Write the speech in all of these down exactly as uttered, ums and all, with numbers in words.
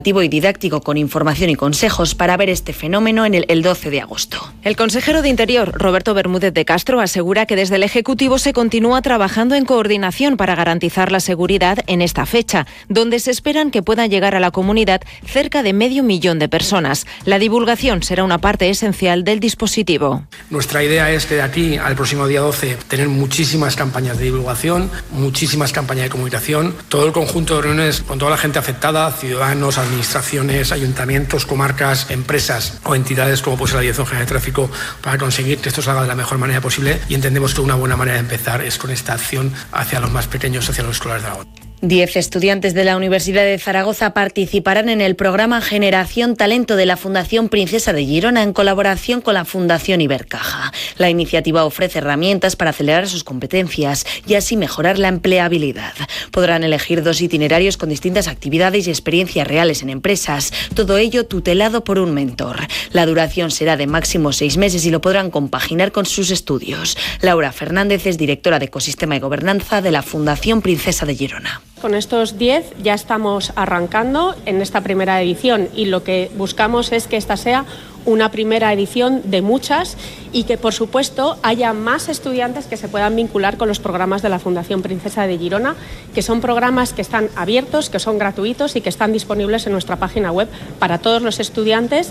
y didáctico con información y consejos para ver este fenómeno en el, el doce de agosto. El consejero de Interior, Roberto Bermúdez de Castro, asegura que desde el Ejecutivo se continúa trabajando en coordinación para garantizar la seguridad en esta fecha, donde se esperan que puedan llegar a la comunidad cerca de medio millón de personas. La divulgación será una parte esencial del dispositivo. Nuestra idea es que de aquí al próximo día doce tener muchísimas campañas de divulgación, muchísimas campañas de comunicación, todo el conjunto de reuniones con toda la gente afectada, ciudadanos, administraciones, ayuntamientos, comarcas, empresas o entidades como puede ser la Dirección General de Tráfico, para conseguir que esto salga de la mejor manera posible, y entendemos que una buena manera de empezar es con esta acción hacia los más pequeños, hacia los escolares de Aragón. Diez estudiantes de la Universidad de Zaragoza participarán en el programa Generación Talento de la Fundación Princesa de Girona en colaboración con la Fundación Ibercaja. La iniciativa ofrece herramientas para acelerar sus competencias y así mejorar la empleabilidad. Podrán elegir dos itinerarios con distintas actividades y experiencias reales en empresas, todo ello tutelado por un mentor. La duración será de máximo seis meses y lo podrán compaginar con sus estudios. Laura Fernández es directora de Ecosistema y Gobernanza de la Fundación Princesa de Girona. Con estos diez ya estamos arrancando en esta primera edición y lo que buscamos es que esta sea una primera edición de muchas y que, por supuesto, haya más estudiantes que se puedan vincular con los programas de la Fundación Princesa de Girona, que son programas que están abiertos, que son gratuitos y que están disponibles en nuestra página web para todos los estudiantes.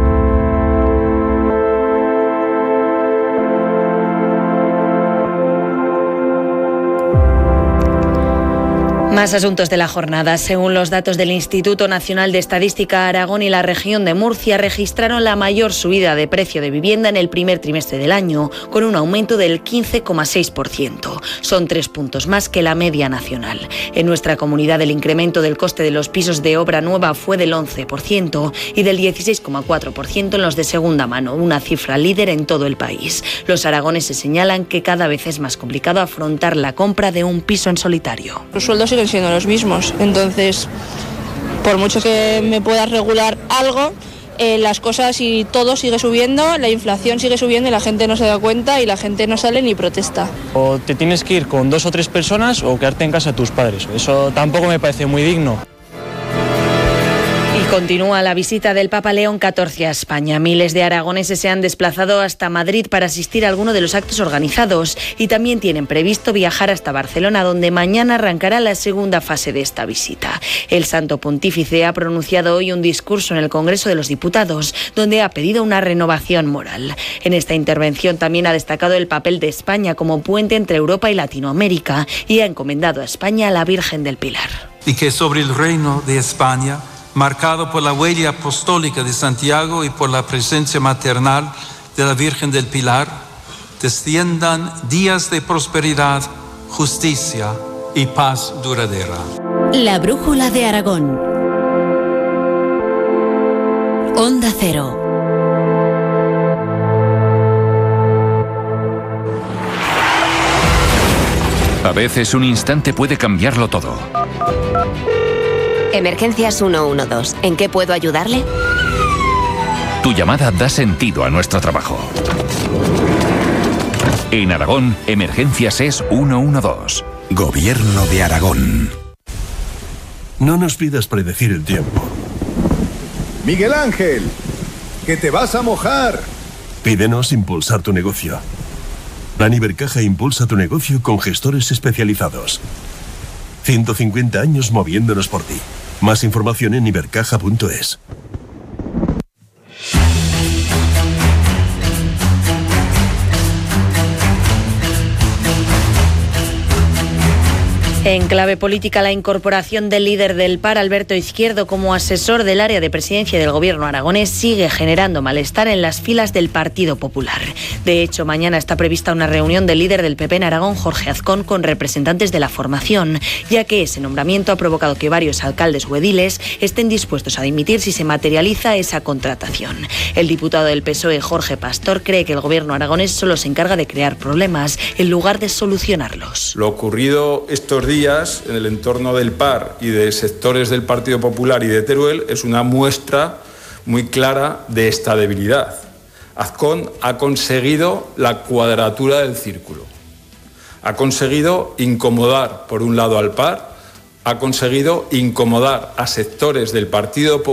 Más asuntos de la jornada. Según los datos del Instituto Nacional de Estadística, Aragón y la región de Murcia registraron la mayor subida de precio de vivienda en el primer trimestre del año, con un aumento del quince coma seis por ciento. Son tres puntos más que la media nacional. En nuestra comunidad el incremento del coste de los pisos de obra nueva fue del once por ciento y del dieciséis coma cuatro por ciento en los de segunda mano, una cifra líder en todo el país. Los aragoneses señalan que cada vez es más complicado afrontar la compra de un piso en solitario. Los sueldos siguen siendo los mismos, entonces por mucho que me puedas regular algo, eh, las cosas y todo sigue subiendo, la inflación sigue subiendo y la gente no se da cuenta y la gente no sale ni protesta. O te tienes que ir con dos o tres personas o quedarte en casa de tus padres, eso tampoco me parece muy digno. Y continúa la visita del Papa León catorce a España. Miles de aragoneses se han desplazado hasta Madrid para asistir a alguno de los actos organizados y también tienen previsto viajar hasta Barcelona, donde mañana arrancará la segunda fase de esta visita. El Santo Pontífice ha pronunciado hoy un discurso en el Congreso de los Diputados, donde ha pedido una renovación moral. En esta intervención también ha destacado el papel de España como puente entre Europa y Latinoamérica y ha encomendado a España a la Virgen del Pilar. Y que sobre el reino de España, marcado por la huella apostólica de Santiago y por la presencia maternal de la Virgen del Pilar, desciendan días de prosperidad, justicia y paz duradera. La brújula de Aragón. Onda Cero. A veces un instante puede cambiarlo todo. Emergencias ciento doce. ¿En qué puedo ayudarle? Tu llamada da sentido a nuestro trabajo. En Aragón, Emergencias es ciento doce. Gobierno de Aragón. No nos pidas predecir el tiempo. Miguel Ángel, que te vas a mojar. Pídenos impulsar tu negocio. Plan Ibercaja impulsa tu negocio con gestores especializados. ciento cincuenta años moviéndonos por ti. Más información en ibercaja punto es. En clave política, la incorporación del líder del P A R, Alberto Izquierdo, como asesor del área de presidencia del gobierno aragonés sigue generando malestar en las filas del Partido Popular. De hecho, mañana está prevista una reunión del líder del P P en Aragón, Jorge Azcón, con representantes de la formación, ya que ese nombramiento ha provocado que varios alcaldes o ediles estén dispuestos a dimitir si se materializa esa contratación. El diputado del P S O E, Jorge Pastor, cree que el gobierno aragonés solo se encarga de crear problemas en lugar de solucionarlos. Lo ocurrido estos días en el entorno del P A R y de sectores del Partido Popular y de Teruel es una muestra muy clara de esta debilidad. Azcón ha conseguido la cuadratura del círculo. Ha conseguido incomodar, por un lado, al P A R, ha conseguido incomodar a sectores del Partido Popular